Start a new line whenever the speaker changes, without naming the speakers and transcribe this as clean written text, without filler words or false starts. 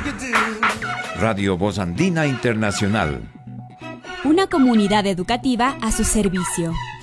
Radio Voz Andina Internacional.
Una comunidad educativa a su servicio.